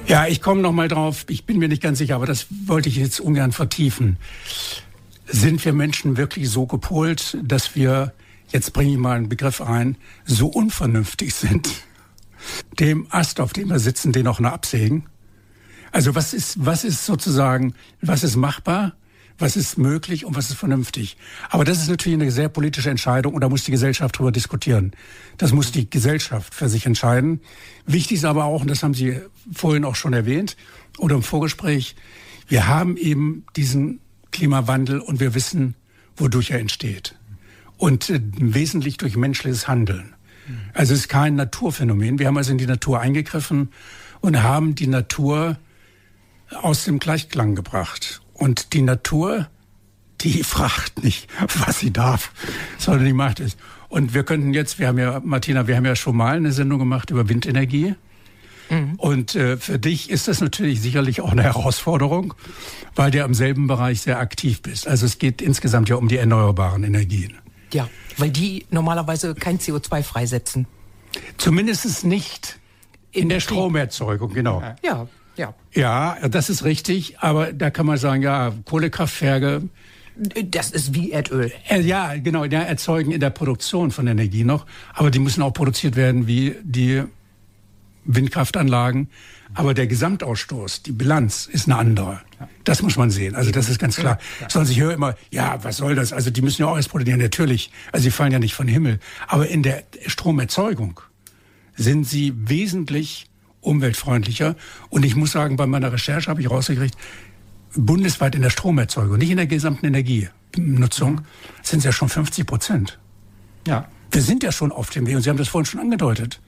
Ja, ich komme noch mal drauf. Ich bin mir nicht ganz sicher, aber das wollte ich jetzt ungern vertiefen. Sind wir Menschen wirklich so gepolt, dass wir, jetzt bringe ich mal einen Begriff ein, so unvernünftig sind, dem Ast, auf dem wir sitzen, den auch noch absägen? Also was ist sozusagen, was ist machbar, was ist möglich und was ist vernünftig? Aber das ist natürlich eine sehr politische Entscheidung und da muss die Gesellschaft drüber diskutieren. Das muss die Gesellschaft für sich entscheiden. Wichtig ist aber auch, und das haben Sie vorhin auch schon erwähnt oder im Vorgespräch, wir haben eben diesen Klimawandel und wir wissen, wodurch er entsteht. Und wesentlich durch menschliches Handeln. Also es ist kein Naturphänomen. Wir haben also in die Natur eingegriffen und haben die Natur aus dem Gleichklang gebracht. Und die Natur, die fragt nicht, was sie darf, sondern die macht es. Und wir könnten jetzt, Martina, wir haben ja schon mal eine Sendung gemacht über Windenergie. Mhm. Und für dich ist das natürlich sicherlich auch eine Herausforderung, weil du ja im selben Bereich sehr aktiv bist. Also es geht insgesamt ja um die erneuerbaren Energien. Ja, weil die normalerweise kein CO2 freisetzen. Zumindest nicht in der Stromerzeugung, genau. Ja. Ja, das ist richtig, aber da kann man sagen, ja, Kohlekraftwerke. Das ist wie Erdöl. Ja, genau, ja, erzeugen in der Produktion von Energie noch, aber die müssen auch produziert werden wie die Windkraftanlagen. Aber der Gesamtausstoß, die Bilanz ist eine andere. Das muss man sehen. Also das ist ganz klar. Sonst ich höre immer, ja, was soll das? Also die müssen ja auch erst produzieren. Natürlich, also sie fallen ja nicht vom Himmel. Aber in der Stromerzeugung sind sie wesentlich umweltfreundlicher. Und ich muss sagen, bei meiner Recherche habe ich rausgekriegt, bundesweit in der Stromerzeugung, nicht in der gesamten Energienutzung, sind es ja schon 50%. Ja. Wir sind ja schon auf dem Weg. Und Sie haben das vorhin schon angedeutet.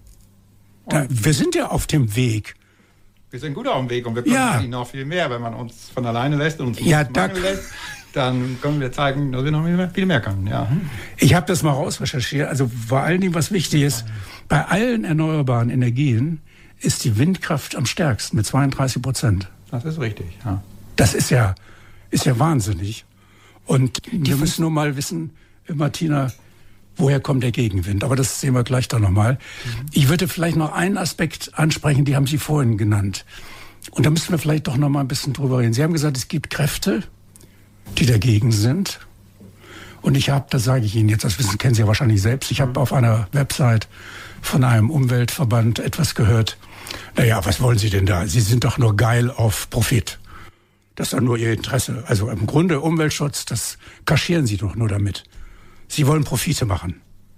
Wir sind ja auf dem Weg. Wir sind gut auf dem Weg und wir können noch viel mehr. Wenn man uns von alleine lässt und uns lässt, dann können wir zeigen, dass wir noch viel mehr können. Ja. Ich habe das mal rausrecherchiert. Also vor allen Dingen, was wichtig ist, bei allen erneuerbaren Energien ist die Windkraft am stärksten mit 32%. Das ist richtig, ja. Das ist ja wahnsinnig. Und wir müssen nur mal wissen, Martina, woher kommt der Gegenwind? Aber das sehen wir gleich dann nochmal. Ich würde vielleicht noch einen Aspekt ansprechen, die haben Sie vorhin genannt. Und da müssen wir vielleicht doch noch mal ein bisschen drüber reden. Sie haben gesagt, es gibt Kräfte, die dagegen sind. Und das sage ich Ihnen jetzt, das Wissen kennen Sie ja wahrscheinlich selbst. Ich habe auf einer Website von einem Umweltverband etwas gehört. Naja, was wollen Sie denn da? Sie sind doch nur geil auf Profit. Das ist doch nur Ihr Interesse. Also im Grunde Umweltschutz, das kaschieren Sie doch nur damit. Sie wollen Profite machen.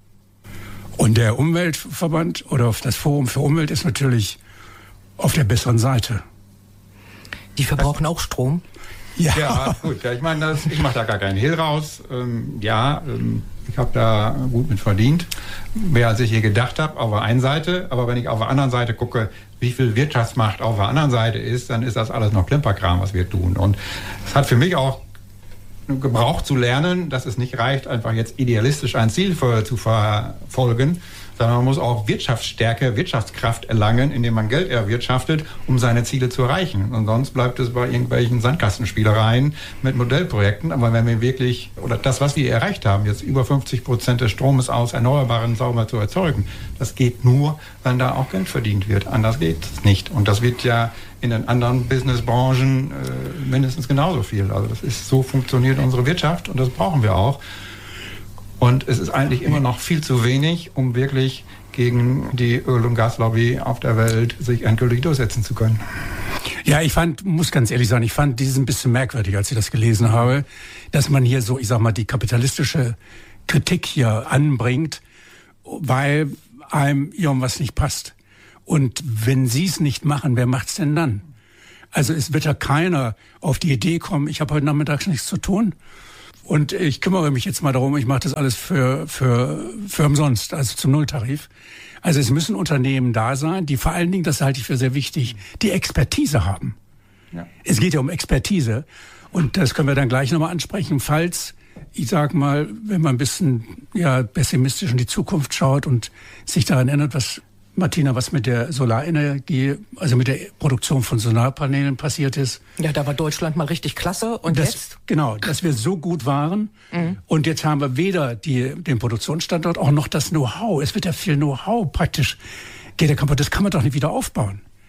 Und der Umweltverband oder das Forum für Umwelt ist natürlich auf der besseren Seite. Die verbrauchen auch Strom? Ja, gut. Ja, ich meine, ich mache da gar keinen Hehl raus. Ich habe da gut mit verdient. Mehr als ich je gedacht habe, auf der einen Seite. Aber wenn ich auf der anderen Seite gucke, wie viel Wirtschaftsmacht auf der anderen Seite ist, dann ist das alles noch Klimperkram, was wir tun. Und es hat für mich auch gebraucht zu lernen, dass es nicht reicht, einfach jetzt idealistisch ein Ziel zu verfolgen, sondern man muss auch Wirtschaftsstärke, Wirtschaftskraft erlangen, indem man Geld erwirtschaftet, um seine Ziele zu erreichen. Und sonst bleibt es bei irgendwelchen Sandkastenspielereien mit Modellprojekten. Aber wenn wir wirklich, oder das, was wir erreicht haben, jetzt über 50% des Stromes aus Erneuerbaren sauber zu erzeugen, das geht nur, wenn da auch Geld verdient wird. Anders geht es nicht. Und das wird ja in den anderen Businessbranchen mindestens genauso viel. Also so funktioniert unsere Wirtschaft und das brauchen wir auch. Und es ist eigentlich immer noch viel zu wenig, um wirklich gegen die Öl- und Gaslobby auf der Welt sich endgültig durchsetzen zu können. Ja, muss ganz ehrlich sagen, ich fand dieses ein bisschen merkwürdig, als ich das gelesen habe, dass man hier so, ich sag mal, die kapitalistische Kritik hier anbringt, weil einem irgendwas nicht passt. Und wenn Sie es nicht machen, wer macht's denn dann? Also es wird ja keiner auf die Idee kommen, ich habe heute Nachmittag nichts zu tun und ich kümmere mich jetzt mal darum, ich mache das alles für umsonst, also zum Nulltarif. Also es müssen Unternehmen da sein, die vor allen Dingen, das halte ich für sehr wichtig, die Expertise haben. Ja. Es geht ja um Expertise und das können wir dann gleich nochmal ansprechen, falls, ich sag mal, wenn man ein bisschen pessimistisch in die Zukunft schaut und sich daran erinnert, was mit der Solarenergie, also mit der Produktion von Solarpanelen passiert ist. Ja, da war Deutschland mal richtig klasse und jetzt? Genau, dass wir so gut waren. Und jetzt haben wir weder den Produktionsstandort, auch noch das Know-how. Es wird ja viel Know-how praktisch. Geht ja kaputt. Das kann man doch nicht wieder aufbauen.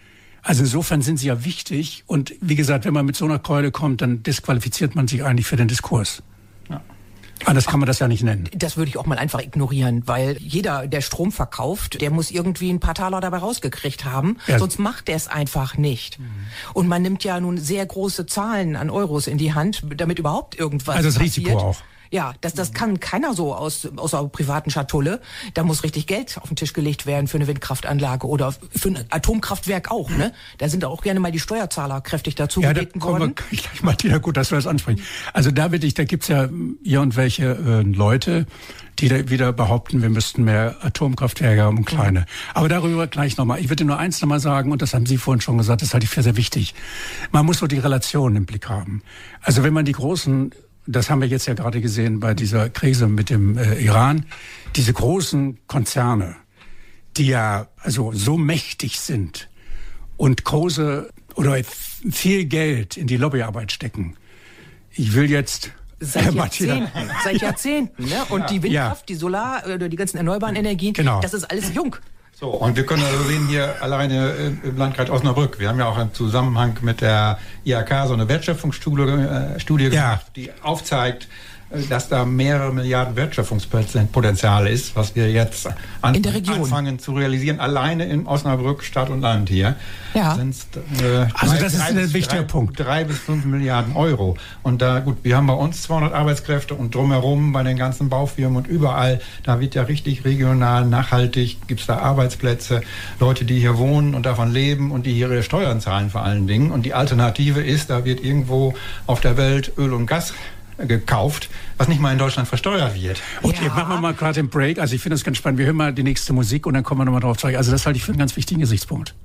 Also insofern sind sie ja wichtig. Und wie gesagt, wenn man mit so einer Keule kommt, dann disqualifiziert man sich eigentlich für den Diskurs. Ja. Anders kann man das ja nicht nennen. Das würde ich auch mal einfach ignorieren, weil jeder, der Strom verkauft, der muss irgendwie ein paar Taler dabei rausgekriegt haben, sonst macht er es einfach nicht. Und man nimmt ja nun sehr große Zahlen an Euros in die Hand, damit überhaupt irgendwas passiert. Also das Risiko auch. Ja, das kann keiner so aus einer privaten Schatulle. Da muss richtig Geld auf den Tisch gelegt werden für eine Windkraftanlage oder für ein Atomkraftwerk auch, ne? Da sind auch gerne mal die Steuerzahler kräftig dazu gebeten worden. Ja, gleich, Martina, gut, dass wir das ansprechen. Also da gibt's ja irgendwelche Leute, die da wieder behaupten, wir müssten mehr Atomkraftwerke haben und kleine. Aber darüber gleich nochmal. Ich würde nur eins nochmal sagen, und das haben Sie vorhin schon gesagt, das halte ich für sehr wichtig. Man muss so die Relationen im Blick haben. Also wenn man die großen, das haben wir jetzt ja gerade gesehen bei dieser Krise mit dem Iran, diese großen Konzerne, die ja also so mächtig sind und große oder viel Geld in die Lobbyarbeit stecken. Ich will jetzt Seit Jahrzehnten, ne? Und die Windkraft, die Solar, oder die ganzen erneuerbaren Energien, das ist alles jung. So, und wir können also sehen hier alleine im Landkreis Osnabrück, wir haben ja auch im Zusammenhang mit der IHK so eine Wertschöpfungsstudie gemacht, die aufzeigt, dass da mehrere Milliarden Wertschöpfungspotenzial ist, was wir jetzt anfangen zu realisieren, alleine in Osnabrück, Stadt und Land hier. Ja. Also das ist ein wichtiger Punkt. 3 bis 5 Milliarden Euro. Und da, gut, wir haben bei uns 200 Arbeitskräfte und drumherum bei den ganzen Baufirmen und überall, da wird ja richtig regional, nachhaltig, gibt's da Arbeitsplätze, Leute, die hier wohnen und davon leben und die hier ihre Steuern zahlen vor allen Dingen. Und die Alternative ist, da wird irgendwo auf der Welt Öl und Gas gekauft, was nicht mal in Deutschland versteuert wird. Okay, machen wir mal gerade den Break. Also ich finde das ganz spannend. Wir hören mal die nächste Musik und dann kommen wir nochmal drauf zurück. Also das halte ich für einen ganz wichtigen Gesichtspunkt.